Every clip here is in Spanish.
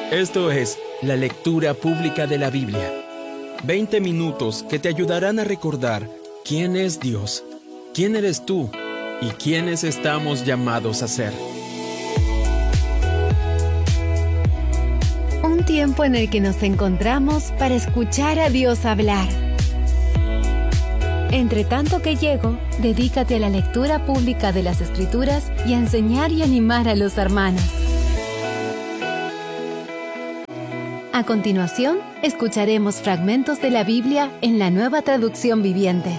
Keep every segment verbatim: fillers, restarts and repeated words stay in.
Esto es la lectura pública de la Biblia. veinte minutos que te ayudarán a recordar quién es Dios, quién eres tú y quiénes estamos llamados a ser. Un tiempo en el que nos encontramos para escuchar a Dios hablar. Entre tanto que llego, dedícate a la lectura pública de las Escrituras y a enseñar y animar a los hermanos. A continuación, escucharemos fragmentos de la Biblia en la Nueva Traducción Viviente.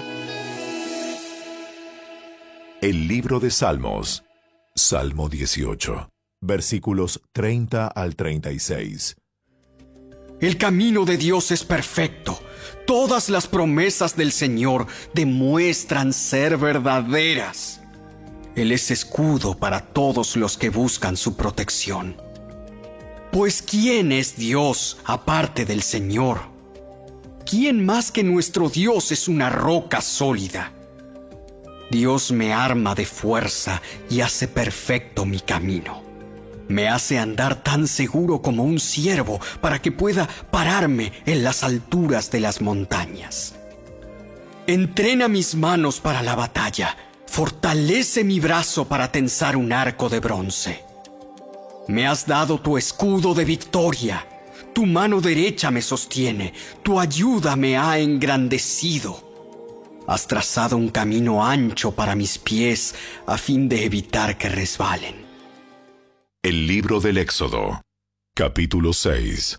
El libro de Salmos, Salmo dieciocho, versículos treinta al treinta y seis. El camino de Dios es perfecto. Todas las promesas del Señor demuestran ser verdaderas. Él es escudo para todos los que buscan su protección. Pues ¿quién es Dios aparte del Señor? ¿Quién más que nuestro Dios es una roca sólida? Dios me arma de fuerza y hace perfecto mi camino. Me hace andar tan seguro como un ciervo para que pueda pararme en las alturas de las montañas. Entrena mis manos para la batalla. Fortalece mi brazo para tensar un arco de bronce. Me has dado tu escudo de victoria. Tu mano derecha me sostiene. Tu ayuda me ha engrandecido. Has trazado un camino ancho para mis pies a fin de evitar que resbalen. El libro del Éxodo, capítulo seis.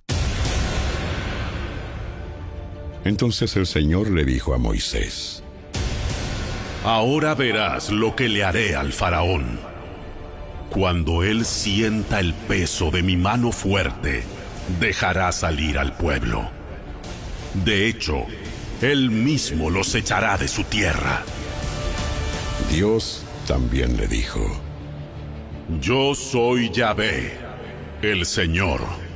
Entonces el Señor le dijo a Moisés: Ahora verás lo que le haré al faraón. Cuando él sienta el peso de mi mano fuerte, dejará salir al pueblo. De hecho, él mismo los echará de su tierra. Dios también le dijo: Yo soy Yahvé, el Señor.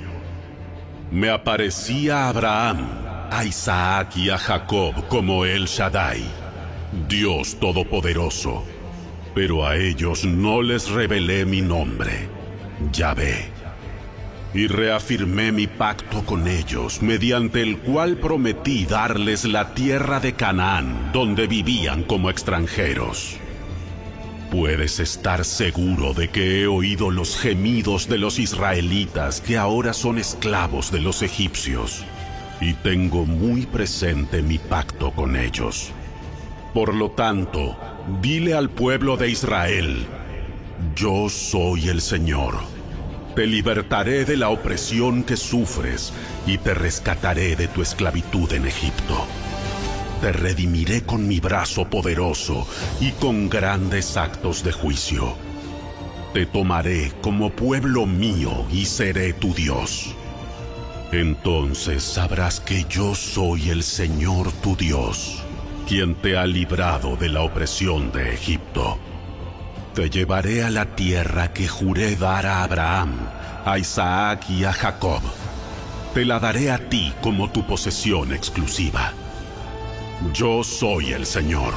Me aparecí a Abraham, a Isaac y a Jacob como El Shaddai, Dios Todopoderoso. Pero a ellos no les revelé mi nombre, Yahvé. Y reafirmé mi pacto con ellos, mediante el cual prometí darles la tierra de Canaán, donde vivían como extranjeros. Puedes estar seguro de que he oído los gemidos de los israelitas que ahora son esclavos de los egipcios, y tengo muy presente mi pacto con ellos. Por lo tanto, dile al pueblo de Israel: Yo soy el Señor. Te libertaré de la opresión que sufres y te rescataré de tu esclavitud en Egipto. Te redimiré con mi brazo poderoso y con grandes actos de juicio. Te tomaré como pueblo mío y seré tu Dios. Entonces sabrás que yo soy el Señor tu Dios, quien te ha librado de la opresión de Egipto. Te llevaré a la tierra que juré dar a Abraham, a Isaac y a Jacob. Te la daré a ti como tu posesión exclusiva. Yo soy el Señor.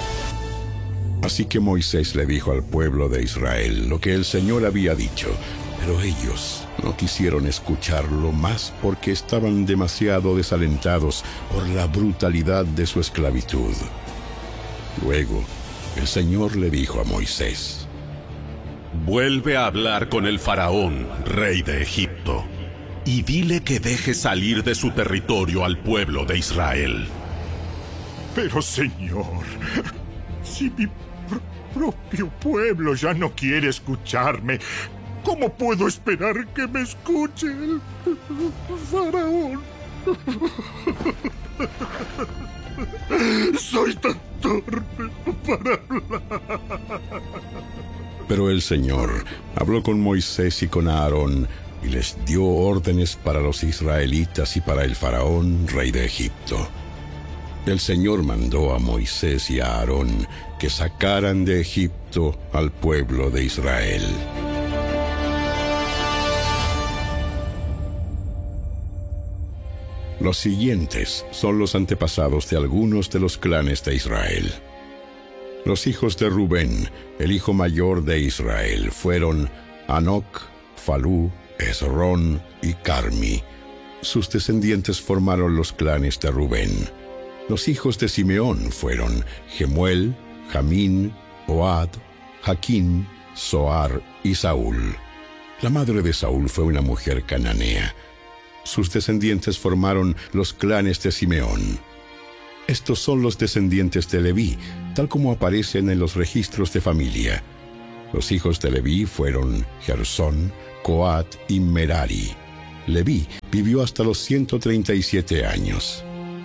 Así que Moisés le dijo al pueblo de Israel lo que el Señor había dicho, pero ellos no quisieron escucharlo más porque estaban demasiado desalentados por la brutalidad de su esclavitud. Luego, el Señor le dijo a Moisés: Vuelve a hablar con el faraón, rey de Egipto, y dile que deje salir de su territorio al pueblo de Israel. Pero, Señor, si mi pr- propio pueblo ya no quiere escucharme, ¿cómo puedo esperar que me escuche el faraón? Soy tan torpe para hablar. Pero el Señor habló con Moisés y con Aarón y les dio órdenes para los israelitas y para el faraón, rey de Egipto. El Señor mandó a Moisés y a Aarón que sacaran de Egipto al pueblo de Israel. Los siguientes son los antepasados de algunos de los clanes de Israel. Los hijos de Rubén, el hijo mayor de Israel, fueron Hanoc, Falú, Hezrón y Carmi. Sus descendientes formaron los clanes de Rubén. Los hijos de Simeón fueron Gemuel, Jamín, Ohad, Jaquín, Zoar y Saúl. La madre de Saúl fue una mujer cananea. Sus descendientes formaron los clanes de Simeón. Estos son los descendientes de Leví, tal como aparecen en los registros de familia. Los hijos de Leví fueron Gersón, Coat y Merari. Leví vivió hasta los ciento treinta y siete años.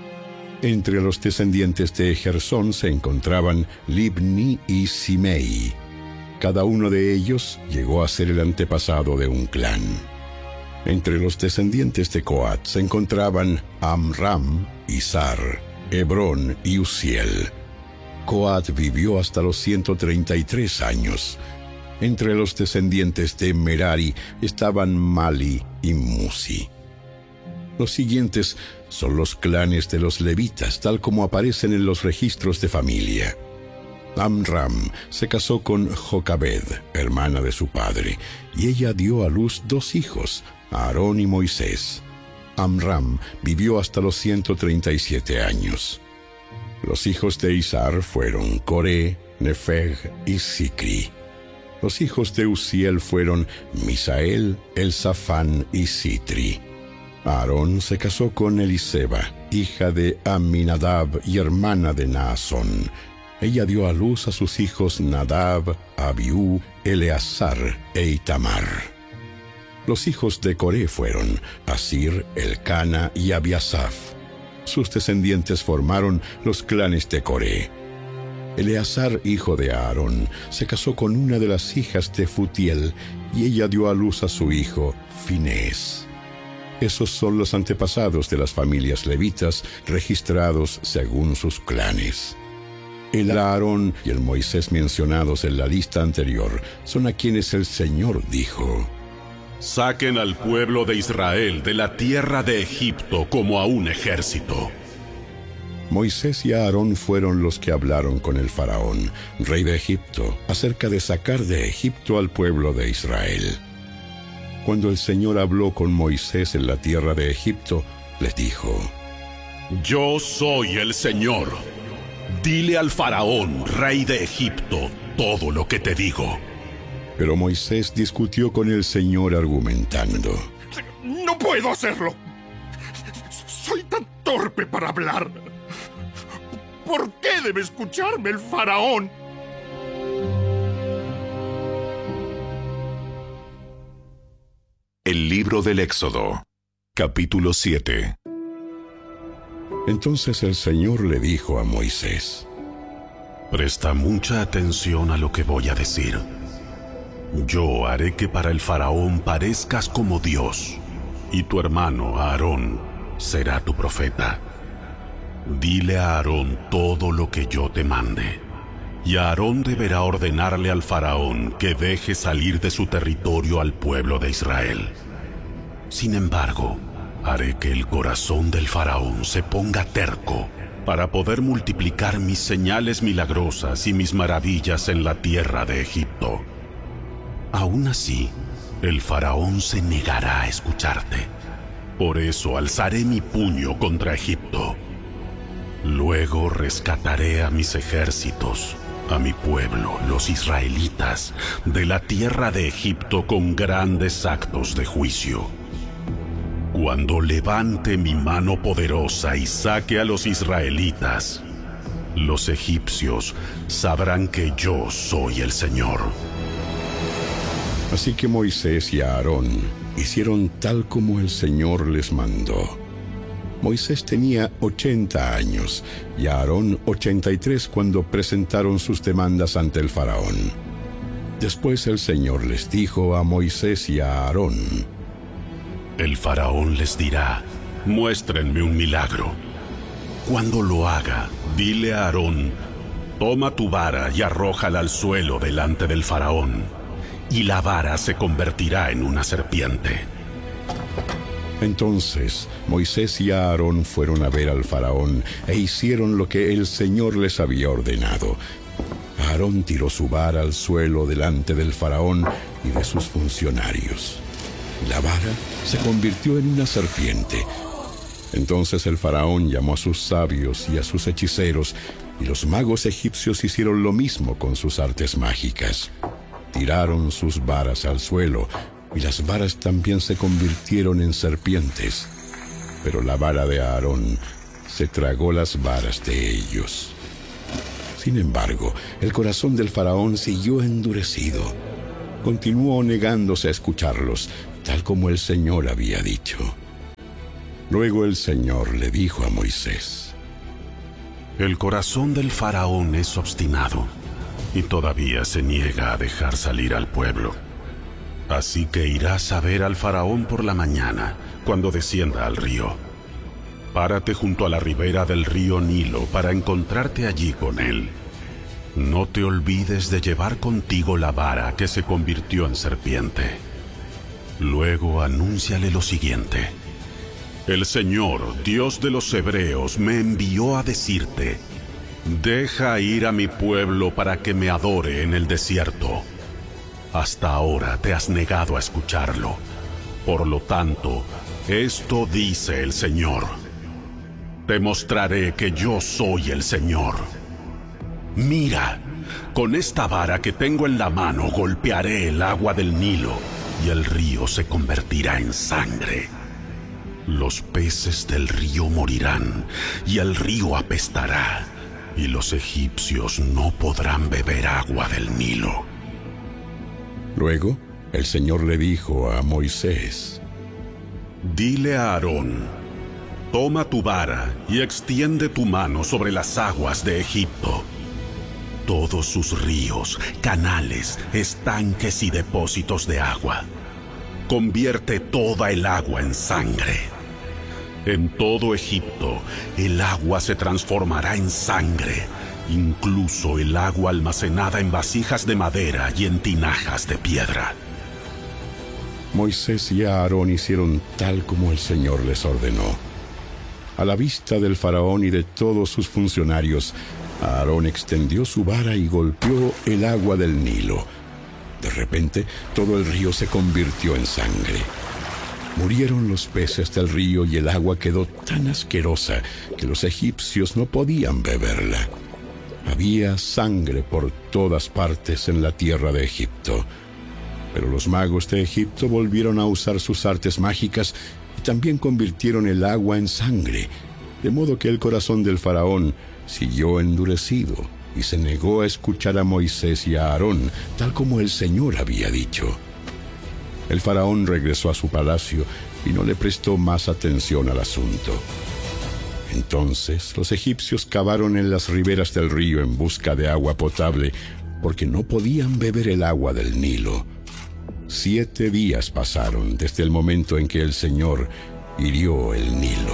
Entre los descendientes de Gersón se encontraban Libni y Simei. Cada uno de ellos llegó a ser el antepasado de un clan. Entre los descendientes de Coat se encontraban Amram, Izar, Hebrón y Uziel. Coat vivió hasta los ciento treinta y tres años. Entre los descendientes de Merari estaban Mali y Musi. Los siguientes son los clanes de los levitas, tal como aparecen en los registros de familia. Amram se casó con Jocabed, hermana de su padre, y ella dio a luz dos hijos, Aarón y Moisés. Amram vivió hasta los ciento treinta y siete años. Los hijos de Izar fueron Coré, Nefeg y Sicri. Los hijos de Uziel fueron Misael, Elzafán y Sitri. Aarón se casó con Eliseba, hija de Aminadab y hermana de Naasón. Ella dio a luz a sus hijos Nadab, Abiú, Eleazar e Itamar. Los hijos de Coré fueron Asir, Elcana y Abiasaf. Sus descendientes formaron los clanes de Coré. Eleazar, hijo de Aarón, se casó con una de las hijas de Futiel y ella dio a luz a su hijo Finés. Esos son los antepasados de las familias levitas registrados según sus clanes. El Aarón y el Moisés mencionados en la lista anterior son a quienes el Señor dijo: Saquen al pueblo de Israel de la tierra de Egipto como a un ejército. Moisés y Aarón fueron los que hablaron con el faraón, rey de Egipto, acerca de sacar de Egipto al pueblo de Israel. Cuando el Señor habló con Moisés en la tierra de Egipto, les dijo: Yo soy el Señor. Dile al faraón, rey de Egipto, todo lo que te digo. Pero Moisés discutió con el Señor argumentando: No puedo hacerlo. Soy tan torpe para hablar. ¿Por qué debe escucharme el faraón? El libro del Éxodo, capítulo siete. Entonces el Señor le dijo a Moisés: Presta mucha atención a lo que voy a decir. Yo haré que para el faraón parezcas como Dios, y tu hermano Aarón será tu profeta. Dile a Aarón todo lo que yo te mande, y Aarón deberá ordenarle al faraón que deje salir de su territorio al pueblo de Israel. Sin embargo, haré que el corazón del faraón se ponga terco para poder multiplicar mis señales milagrosas y mis maravillas en la tierra de Egipto. Aún así, el faraón se negará a escucharte. Por eso alzaré mi puño contra Egipto. Luego rescataré a mis ejércitos, a mi pueblo, los israelitas, de la tierra de Egipto con grandes actos de juicio. Cuando levante mi mano poderosa y saque a los israelitas, los egipcios sabrán que yo soy el Señor. Así que Moisés y Aarón hicieron tal como el Señor les mandó. Moisés tenía ochenta años y Aarón ochenta y tres cuando presentaron sus demandas ante el faraón. Después el Señor les dijo a Moisés y a Aarón: El faraón les dirá: muéstrenme un milagro. Cuando lo haga, dile a Aarón: toma tu vara y arrójala al suelo delante del faraón, y la vara se convertirá en una serpiente. Entonces Moisés y Aarón fueron a ver al faraón e hicieron lo que el Señor les había ordenado. Aarón tiró su vara al suelo delante del faraón y de sus funcionarios. La la vara se convirtió en una serpiente. Entonces el faraón llamó a sus sabios y a sus hechiceros, y los magos egipcios hicieron lo mismo con sus artes mágicas. Tiraron sus varas al suelo, y las varas también se convirtieron en serpientes. Pero la vara de Aarón se tragó las varas de ellos. Sin embargo, el corazón del faraón siguió endurecido. Continuó negándose a escucharlos, tal como el Señor había dicho. Luego el Señor le dijo a Moisés: El corazón del faraón es obstinado y todavía se niega a dejar salir al pueblo. Así que irás a ver al faraón por la mañana, cuando descienda al río. Párate junto a la ribera del río Nilo para encontrarte allí con él. No te olvides de llevar contigo la vara que se convirtió en serpiente. Luego anúnciale lo siguiente: El Señor, Dios de los hebreos, me envió a decirte: deja ir a mi pueblo para que me adore en el desierto. Hasta ahora te has negado a escucharlo. Por lo tanto, esto dice el Señor: te mostraré que yo soy el Señor. Mira, con esta vara que tengo en la mano golpearé el agua del Nilo y el río se convertirá en sangre. Los peces del río morirán y el río apestará, y los egipcios no podrán beber agua del Nilo. Luego, el Señor le dijo a Moisés: Dile a Aarón: toma tu vara y extiende tu mano sobre las aguas de Egipto. Todos sus ríos, canales, estanques y depósitos de agua. Convierte toda el agua en sangre. En todo Egipto, el agua se transformará en sangre, incluso el agua almacenada en vasijas de madera y en tinajas de piedra. Moisés y Aarón hicieron tal como el Señor les ordenó. A la vista del faraón y de todos sus funcionarios, Aarón extendió su vara y golpeó el agua del Nilo. De repente, todo el río se convirtió en sangre. Murieron los peces del río y el agua quedó tan asquerosa que los egipcios no podían beberla. Había sangre por todas partes en la tierra de Egipto. Pero los magos de Egipto volvieron a usar sus artes mágicas y también convirtieron el agua en sangre, de modo que el corazón del faraón siguió endurecido y se negó a escuchar a Moisés y a Aarón, tal como el Señor había dicho. El faraón regresó a su palacio y no le prestó más atención al asunto. Entonces los egipcios cavaron en las riberas del río en busca de agua potable, porque no podían beber el agua del Nilo. Siete días pasaron desde el momento en que el Señor hirió el Nilo.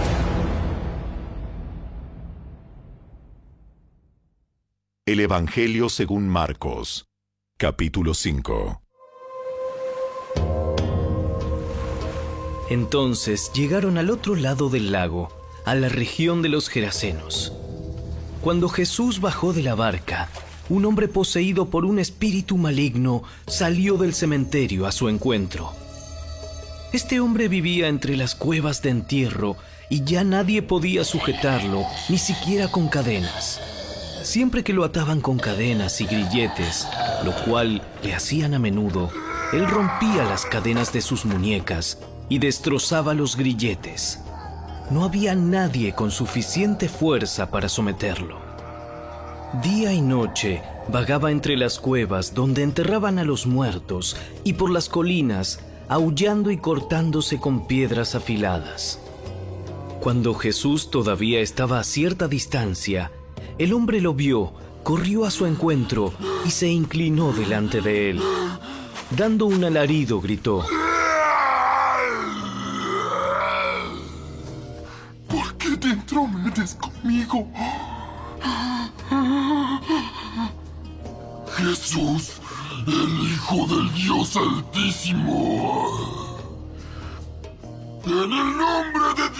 El Evangelio según Marcos, capítulo cinco. Entonces llegaron al otro lado del lago, a la región de los Gerasenos. Cuando Jesús bajó de la barca, un hombre poseído por un espíritu maligno salió del cementerio a su encuentro. Este hombre vivía entre las cuevas de entierro y ya nadie podía sujetarlo, ni siquiera con cadenas. Siempre que lo ataban con cadenas y grilletes, lo cual le hacían a menudo, él rompía las cadenas de sus muñecas y destrozaba los grilletes. No había nadie con suficiente fuerza para someterlo. Día y noche vagaba entre las cuevas donde enterraban a los muertos y por las colinas, aullando y cortándose con piedras afiladas. Cuando Jesús todavía estaba a cierta distancia, el hombre lo vio, corrió a su encuentro y se inclinó delante de él. Dando un alarido, gritó: ¿por qué te entrometes conmigo? Jesús, el Hijo del Dios Altísimo. En el nombre de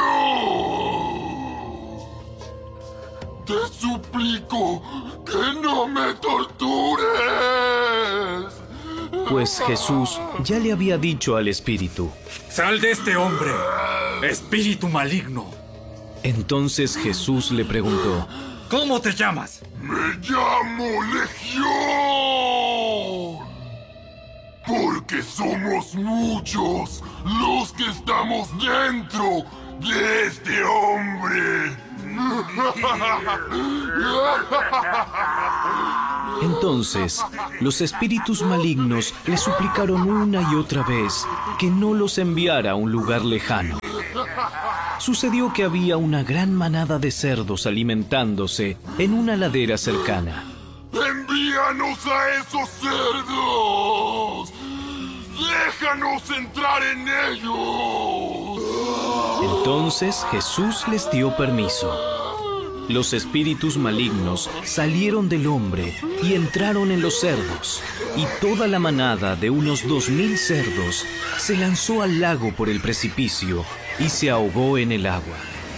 Dios, te suplico que no me tortures. pues Jesús ya le había dicho al espíritu: ¡Sal de este hombre, espíritu maligno! Entonces Jesús le preguntó: ¿Cómo te llamas? Me llamo Legión, porque somos muchos los que estamos dentro de este hombre. Entonces, los espíritus malignos le suplicaron una y otra vez que no los enviara a un lugar lejano. Sucedió que había una gran manada de cerdos alimentándose en una ladera cercana. ¡Envíanos a esos cerdos! ¡Déjanos entrar en ellos! Entonces Jesús les dio permiso. Los espíritus malignos salieron del hombre y entraron en los cerdos, y toda la manada de unos dos mil cerdos se lanzó al lago por el precipicio y se ahogó en el agua.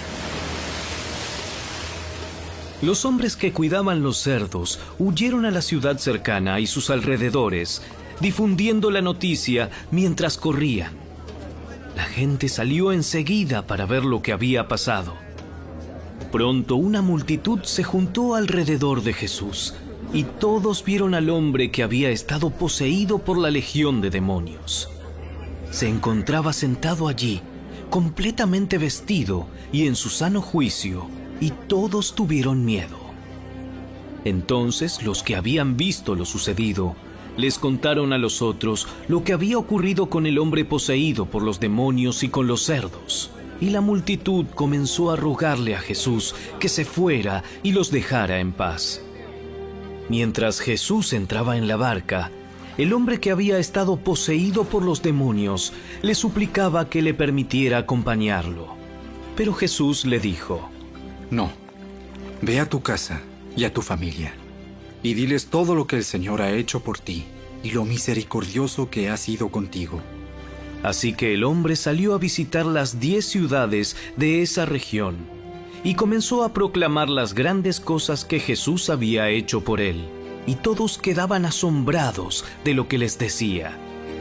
Los hombres que cuidaban los cerdos huyeron a la ciudad cercana y sus alrededores, difundiendo la noticia mientras corrían. La gente salió enseguida para ver lo que había pasado. Pronto una multitud se juntó alrededor de Jesús, y todos vieron al hombre que había estado poseído por la legión de demonios. Se encontraba sentado allí, completamente vestido y en su sano juicio, y todos tuvieron miedo. Entonces los que habían visto lo sucedido les contaron a los otros lo que había ocurrido con el hombre poseído por los demonios y con los cerdos. Y la multitud comenzó a rogarle a Jesús que se fuera y los dejara en paz. Mientras Jesús entraba en la barca, el hombre que había estado poseído por los demonios le suplicaba que le permitiera acompañarlo. Pero Jesús le dijo: No, ve a tu casa y a tu familia, y diles todo lo que el Señor ha hecho por ti y lo misericordioso que ha sido contigo. Así que el hombre salió a visitar las diez ciudades de esa región y comenzó a proclamar las grandes cosas que Jesús había hecho por él, y todos quedaban asombrados de lo que les decía.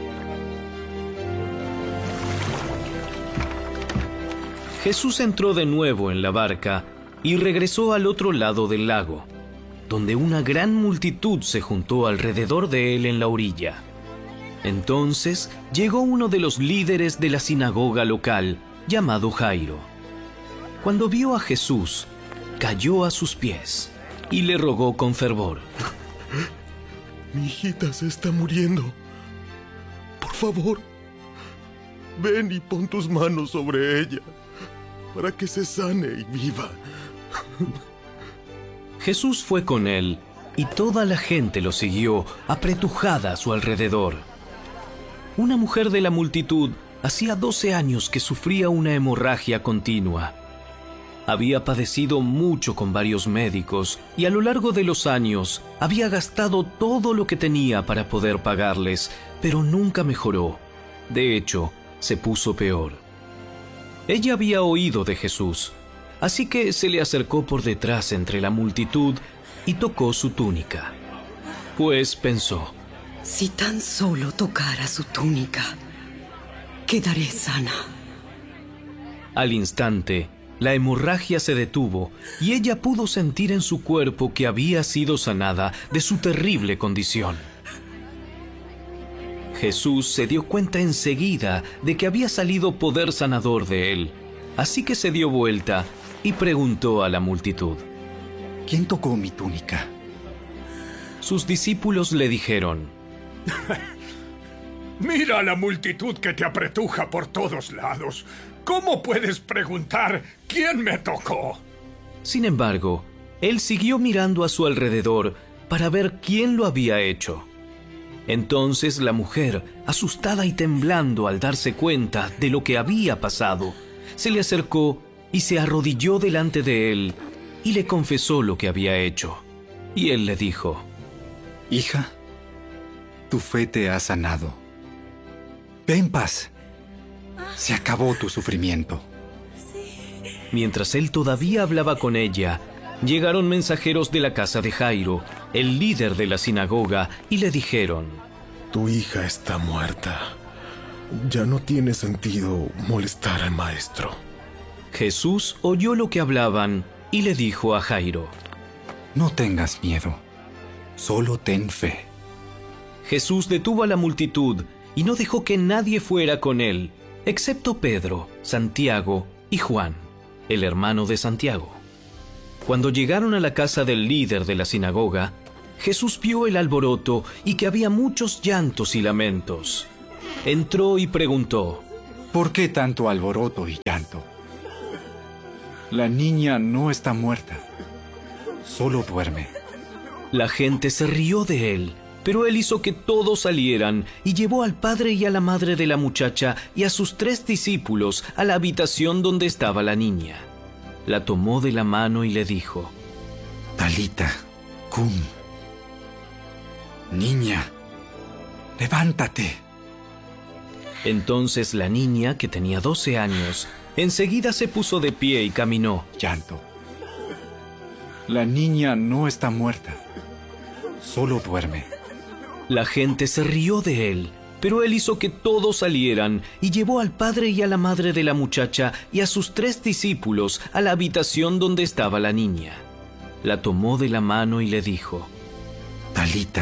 Jesús entró de nuevo en la barca y regresó al otro lado del lago, donde una gran multitud se juntó alrededor de él en la orilla. Entonces llegó uno de los líderes de la sinagoga local, llamado Jairo. Cuando vio a Jesús, cayó a sus pies y le rogó con fervor: Mi hijita se está muriendo. Por favor, ven y pon tus manos sobre ella, para que se sane y viva. Jesús fue con él, y toda la gente lo siguió, apretujada a su alrededor. Una mujer de la multitud hacía doce años que sufría una hemorragia continua. Había padecido mucho con varios médicos, y a lo largo de los años había gastado todo lo que tenía para poder pagarles, pero nunca mejoró. De hecho, se puso peor. Ella había oído de Jesús, así que se le acercó por detrás entre la multitud y tocó su túnica. Pues pensó: si tan solo tocara su túnica, quedaré sana. Al instante, la hemorragia se detuvo y ella pudo sentir en su cuerpo que había sido sanada de su terrible condición. Jesús se dio cuenta enseguida de que había salido poder sanador de él, así que se dio vuelta y preguntó a la multitud: ¿Quién tocó mi túnica? Sus discípulos le dijeron: Mira a la multitud que te apretuja por todos lados. ¿Cómo puedes preguntar quién me tocó? Sin embargo, él siguió mirando a su alrededor para ver quién lo había hecho. Entonces la mujer, asustada y temblando al darse cuenta de lo que había pasado, se le acercó y se arrodilló delante de él y le confesó lo que había hecho. Y él le dijo: Hija, tu fe te ha sanado. Ve en paz. Se acabó tu sufrimiento. Mientras él todavía hablaba con ella, llegaron mensajeros de la casa de Jairo, el líder de la sinagoga, y le dijeron: Tu hija está muerta. Ya no tiene sentido molestar al maestro. Jesús oyó lo que hablaban y le dijo a Jairo: No tengas miedo, solo ten fe. Jesús detuvo a la multitud y no dejó que nadie fuera con él, excepto Pedro, Santiago y Juan, el hermano de Santiago. Cuando llegaron a la casa del líder de la sinagoga, Jesús vio el alboroto y que había muchos llantos y lamentos. Entró y preguntó: ¿Por qué tanto alboroto y llanto? La niña no está muerta, solo duerme. La gente se rió de él, pero él hizo que todos salieran y llevó al padre y a la madre de la muchacha y a sus tres discípulos a la habitación donde estaba la niña. La tomó de la mano y le dijo: Talita, cum. Niña, levántate. Entonces la niña, que tenía doce años, enseguida se puso de pie y caminó. Llanto. La niña no está muerta, solo duerme. La gente se rió de él, pero él hizo que todos salieran y llevó al padre y a la madre de la muchacha y a sus tres discípulos a la habitación donde estaba la niña. La tomó de la mano y le dijo: Talita,